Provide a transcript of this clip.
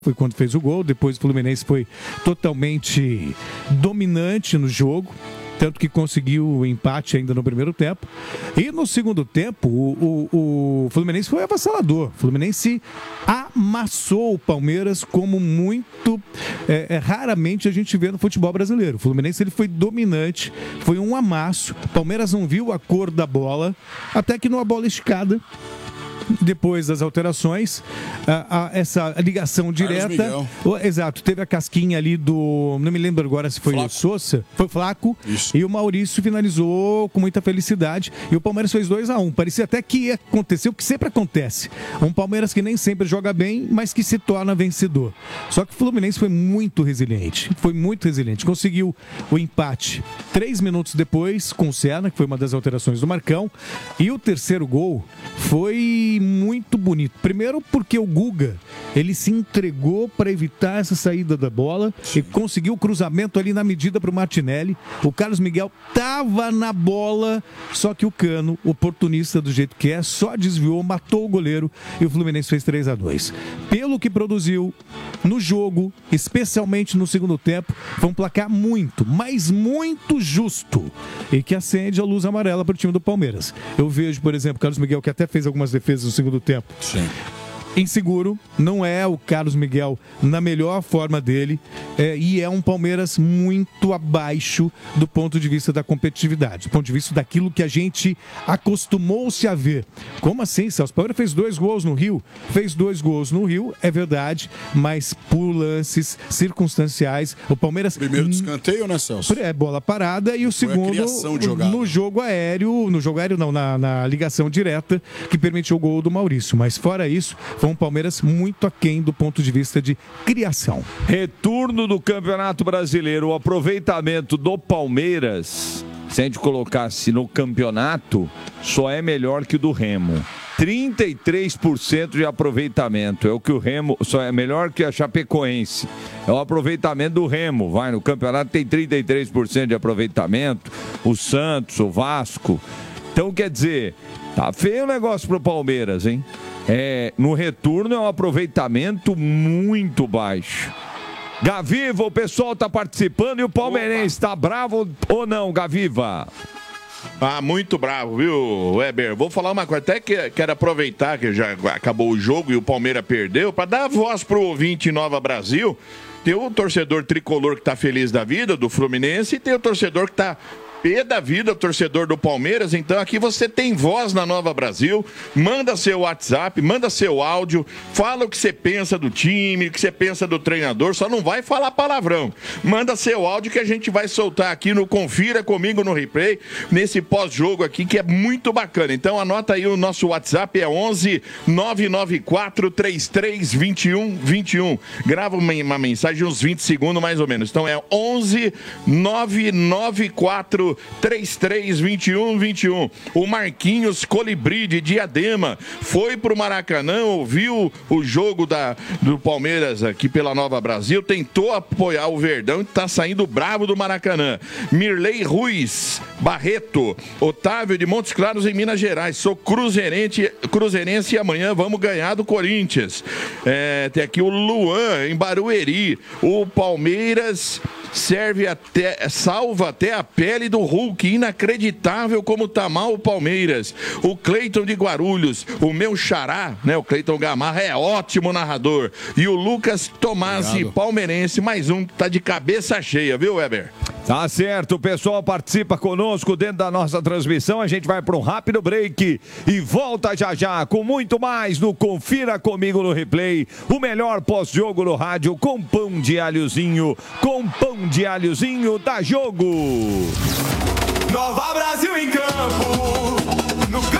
foi quando fez o gol. Depois o Fluminense foi totalmente dominante no jogo, tanto que conseguiu o empate ainda no primeiro tempo. E no segundo tempo, o Fluminense foi avassalador. O Fluminense amassou o Palmeiras como muito raramente a gente vê no futebol brasileiro. O Fluminense ele foi dominante, foi um amasso. O Palmeiras não viu a cor da bola, até que numa bola esticada, depois das alterações, essa ligação direta. Exato, teve a casquinha ali do. Não me lembro agora se foi o Sousa, foi Flaco. Isso. E o Maurício finalizou com muita felicidade. E o Palmeiras fez 2-1. Parecia até que ia acontecer o que sempre acontece. Um Palmeiras que nem sempre joga bem, mas que se torna vencedor. Só que o Fluminense foi muito resiliente. Foi muito resiliente. Conseguiu o empate 3 minutos depois com o Serna, que foi uma das alterações do Marcão. E o terceiro gol foi muito bonito. Primeiro porque o Guga, ele se entregou para evitar essa saída da bola e conseguiu o cruzamento ali na medida para o Martinelli. O Carlos Miguel tava na bola, só que o Cano, oportunista do jeito que é, só desviou, matou o goleiro e o Fluminense fez 3-2. Pelo que produziu no jogo, especialmente no segundo tempo, foi um placar muito, mas muito justo e que acende a luz amarela para o time do Palmeiras. Eu vejo, por exemplo, o Carlos Miguel, que até fez algumas defesas no segundo tempo. Sim. Inseguro, não é o Carlos Miguel na melhor forma dele, e é um Palmeiras muito abaixo do ponto de vista da competitividade, do ponto de vista daquilo que a gente acostumou-se a ver. Como assim, Celso? O Palmeiras fez 2 gols no Rio? Fez 2 gols no Rio, é verdade, mas por lances circunstanciais. O Palmeiras... Primeiro de escanteio, né, Celso? Bola parada, e o segundo no jogo aéreo, não, na ligação direta, que permitiu o gol do Maurício. Mas fora isso, foi um Palmeiras muito aquém do ponto de vista de criação. Retorno do Campeonato Brasileiro. O aproveitamento do Palmeiras, se a gente colocasse no campeonato, só é melhor que o do Remo. 33% de aproveitamento. É o que o Remo, só é melhor que a Chapecoense. É o aproveitamento do Remo. Vai, no campeonato tem 33% de aproveitamento. O Santos, o Vasco. Então, quer dizer, tá feio o negócio pro Palmeiras, hein? No retorno é um aproveitamento muito baixo. Gaviva, o pessoal tá participando e o palmeirense tá bravo ou não, Gaviva? Muito bravo, viu, Weber? Vou falar uma coisa, até que quero aproveitar que já acabou o jogo e o Palmeiras perdeu, para dar voz pro ouvinte Nova Brasil. Tem o torcedor tricolor que tá feliz da vida, do Fluminense, e tem o torcedor que tá pé da vida, o torcedor do Palmeiras. Então aqui você tem voz na Nova Brasil. Manda seu WhatsApp, manda seu áudio, fala o que você pensa do time, o que você pensa do treinador, só não vai falar palavrão. Manda seu áudio que a gente vai soltar aqui no Confira Comigo no Replay, nesse pós-jogo aqui, que é muito bacana. Então anota aí, o nosso WhatsApp é 11 994 33 21 21. Grava uma mensagem, uns 20 segundos mais ou menos. Então é 11 994 3321 21. O Marquinhos Colibri de Diadema foi pro Maracanã, ouviu o jogo do Palmeiras aqui pela Nova Brasil, tentou apoiar o Verdão e tá saindo bravo do Maracanã. Mirley Ruiz Barreto, Otávio de Montes Claros em Minas Gerais, sou cruzeirense e amanhã vamos ganhar do Corinthians. Tem aqui o Luan em Barueri. O Palmeiras salva até a pele do Hulk, inacreditável como tá mal o Palmeiras. O Cleiton de Guarulhos, o meu xará, né, o Cleiton Gamarra, é ótimo narrador. E o Lucas Tomasi, palmeirense, mais um, tá de cabeça cheia, viu, Weber? Tá certo, o pessoal participa conosco dentro da nossa transmissão. A gente vai para um rápido break e volta já já com muito mais no Confira Comigo no Replay. O melhor pós-jogo no rádio com pão de alhozinho, da Jogo. Nova Brasil em campo.